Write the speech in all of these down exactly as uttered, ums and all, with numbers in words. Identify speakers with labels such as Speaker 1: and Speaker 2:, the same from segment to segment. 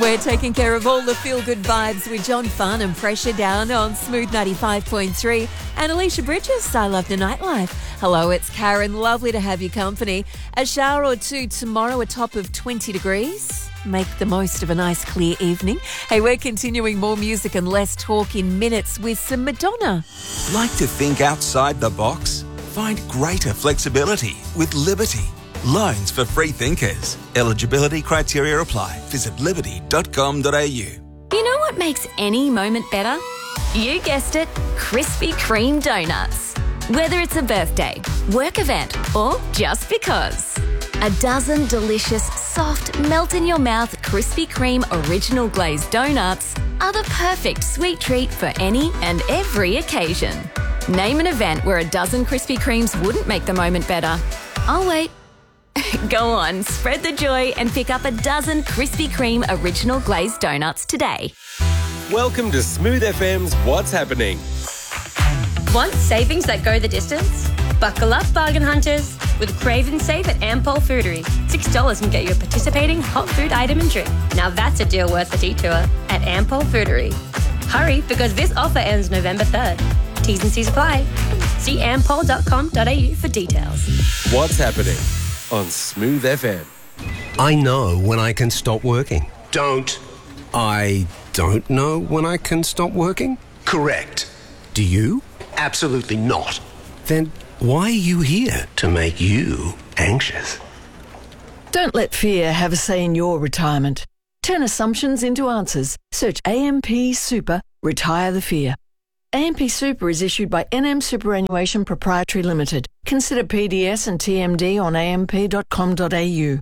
Speaker 1: We're taking care of all the feel-good vibes with John Fun and Pressure Down on Smooth ninety-five point three. And Alicia Bridges, I Love the Nightlife. Hello, it's Karen. Lovely to have your company. A shower or two tomorrow, a top of twenty degrees. Make the most of a nice clear evening. Hey, we're continuing more music and less talk in minutes with some Madonna.
Speaker 2: Like to think outside the box? Find greater flexibility with Liberty. Loans for free thinkers. Eligibility criteria apply. Visit liberty dot com dot a u.
Speaker 3: You know what makes any moment better? You guessed it, Krispy Kreme donuts. Whether it's a birthday, work event, or just because. A dozen delicious, soft, melt-in-your-mouth Krispy Kreme original glazed donuts are the perfect sweet treat for any and every occasion. Name an event where a dozen Krispy Kremes wouldn't make the moment better. I'll wait. Go on, spread the joy and pick up a dozen Krispy Kreme original glazed donuts today.
Speaker 4: Welcome to Smooth F M's What's Happening.
Speaker 5: Want savings that go the distance? Buckle up, bargain hunters, with Crave and Save at Ampol Foodery. six dollars can get you a participating hot food item and drink. Now that's a deal worth a detour at Ampol Foodery. Hurry, because this offer ends November third. T's and C's apply. See ampol dot com dot a u for details.
Speaker 4: What's Happening on Smooth F M.
Speaker 6: I know when I can stop working.
Speaker 7: Don't.
Speaker 6: I don't know when I can stop working?
Speaker 7: Correct.
Speaker 6: Do you?
Speaker 7: Absolutely not.
Speaker 6: Then why are you here?
Speaker 7: To make you anxious.
Speaker 8: Don't let fear have a say in your retirement. Turn assumptions into answers. Search A M P Super, Retire the Fear. A M P Super is issued by N M Superannuation Proprietary Limited. Consider P D S and T M D on a m p dot com dot a u.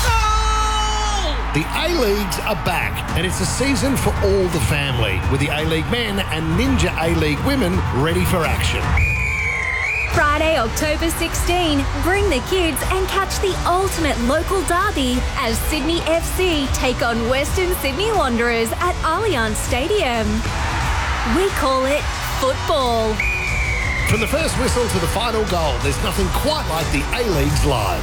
Speaker 9: The A-Leagues are back, and it's a season for all the family, with the A-League men and Ninja A-League women ready for action.
Speaker 10: Friday, October sixteenth, bring the kids and catch the ultimate local derby as Sydney F C take on Western Sydney Wanderers at Allianz Stadium. We call it football.
Speaker 9: From the first whistle to the final goal, there's nothing quite like the A-Leagues live.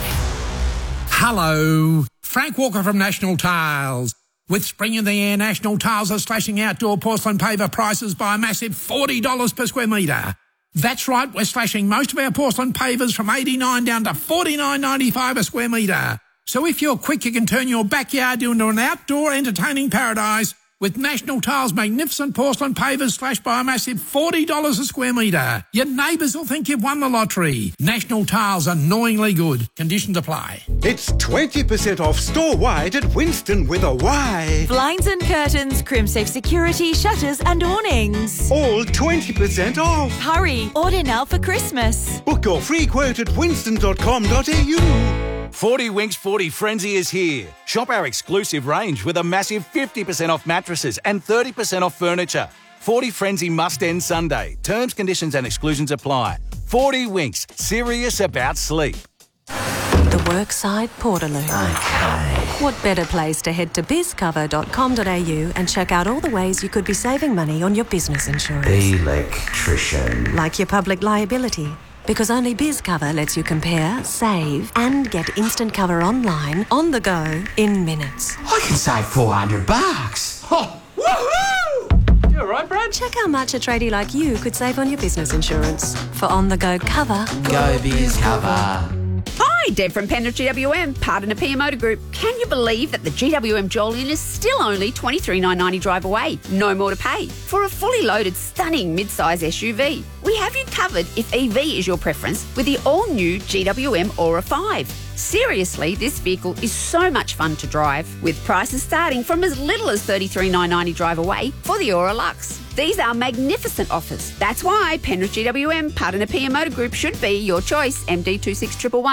Speaker 11: Hello, Frank Walker from National Tiles. With spring in the air, National Tiles are slashing outdoor porcelain paver prices by a massive forty dollars per square metre. That's right, we're slashing most of our porcelain pavers from eighty-nine dollars down to forty-nine ninety-five a square metre. So if you're quick, you can turn your backyard into an outdoor entertaining paradise with National Tiles' magnificent porcelain pavers slashed by a massive forty dollars a square metre. Your neighbours will think you've won the lottery. National Tiles, annoyingly good. Conditions apply.
Speaker 12: It's twenty percent off store-wide at Winston with a Y.
Speaker 1: Blinds and curtains, Crimsafe security, shutters and awnings.
Speaker 12: All twenty percent off.
Speaker 1: Hurry, order now for Christmas.
Speaker 12: Book your free quote at winston dot com dot a u.
Speaker 13: forty Winks forty Frenzy is here. Shop our exclusive range with a massive fifty percent off mattresses and thirty percent off furniture. forty Frenzy must end Sunday. Terms, conditions and exclusions apply. forty Winks, serious about sleep.
Speaker 14: The Workside Portaloo. Okay. What better place to head to biz cover dot com dot a u and check out all the ways you could be saving money on your business insurance.
Speaker 15: Electrician.
Speaker 14: Like your public liability. Because only BizCover lets you compare, save, and get instant cover online, on the go, in minutes.
Speaker 15: I can save four hundred bucks. Oh, woohoo!
Speaker 14: You all right, Brad? Check how much a tradie like you could save on your business insurance. For on-the-go cover.
Speaker 15: Go BizCover.
Speaker 16: Hi, Deb from Penrith G W M, part of the P M Motor Group. Can you believe that the G W M Jolyon is still only twenty-three thousand nine hundred ninety drive away? No more to pay for a fully loaded, stunning mid-size S U V. We have you covered if E V is your preference with the all-new G W M Aura five. Seriously, this vehicle is so much fun to drive, with prices starting from as little as thirty-three thousand nine hundred ninety drive away for the Aura Luxe. These are magnificent offers. That's why Penrith G W M, part of the P M Motor Group, should be your choice. M D two six one one one.